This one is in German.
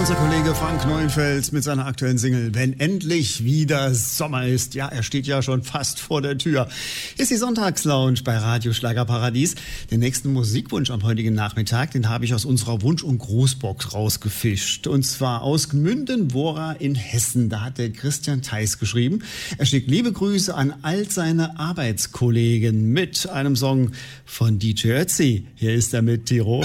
unser Kollege Frank Neuenfels mit seiner aktuellen Single Wenn endlich wieder Sommer ist. Ja, er steht ja schon fast vor der Tür. Hier ist die Sonntagslounge bei Radio Schlagerparadies. Den nächsten Musikwunsch am heutigen Nachmittag, den habe ich aus unserer Wunsch- und Grußbox rausgefischt. Und zwar aus Gmünden-Wora in Hessen. Da hat der Christian Theis geschrieben. Er schickt liebe Grüße an all seine Arbeitskollegen mit einem Song von DJ Ötzi. Hier ist er mit Tirol.